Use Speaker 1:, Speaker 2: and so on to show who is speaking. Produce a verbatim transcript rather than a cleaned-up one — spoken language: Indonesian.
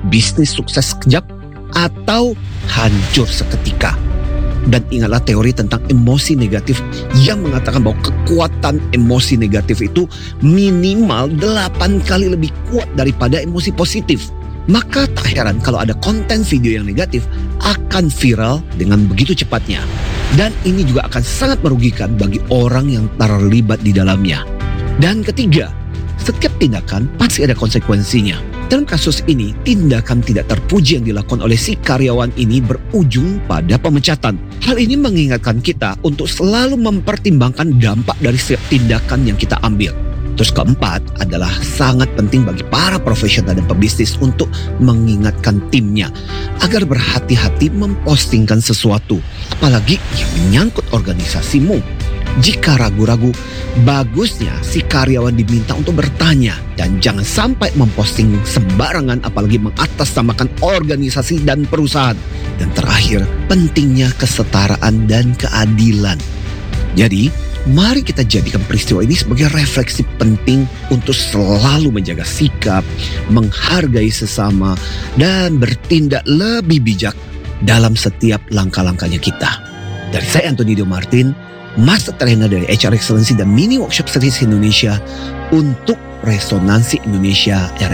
Speaker 1: bisnis sukses sekejap, atau hancur seketika. Dan ingatlah teori tentang emosi negatif yang mengatakan bahwa kekuatan emosi negatif itu minimal delapan kali lebih kuat daripada emosi positif. Maka tak heran kalau ada konten video yang negatif akan viral dengan begitu cepatnya. Dan ini juga akan sangat merugikan bagi orang yang terlibat di dalamnya. Dan ketiga, setiap tindakan pasti ada konsekuensinya. Dalam kasus ini, tindakan tidak terpuji yang dilakukan oleh si karyawan ini berujung pada pemecatan. Hal ini mengingatkan kita untuk selalu mempertimbangkan dampak dari setiap tindakan yang kita ambil. Terus keempat adalah sangat penting bagi para profesional dan pebisnis untuk mengingatkan timnya agar berhati-hati mempostingkan sesuatu, apalagi yang menyangkut organisasimu. Jika ragu-ragu, bagusnya si karyawan diminta untuk bertanya dan jangan sampai memposting sembarangan apalagi mengatasnamakan organisasi dan perusahaan. Dan terakhir, pentingnya kesetaraan dan keadilan. Jadi, mari kita jadikan peristiwa ini sebagai refleksi penting untuk selalu menjaga sikap, menghargai sesama, dan bertindak lebih bijak dalam setiap langkah-langkahnya kita. Dari saya Anthony Dio Martin, Master Trainer dari H R Excellency dan Mini Workshop Series Indonesia untuk Resonansi Indonesia R